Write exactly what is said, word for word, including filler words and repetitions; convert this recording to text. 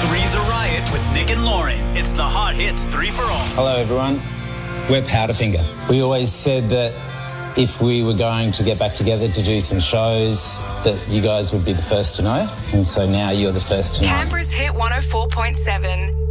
Three's a Riot with Nick and Lauren. It's the Hot Hits Three for All. Hello, everyone. We're Powderfinger. We always said that if we were going to get back together to do some shows, that you guys would be the first to know. And so now you're the first to know. Canberra's Hit one oh four point seven.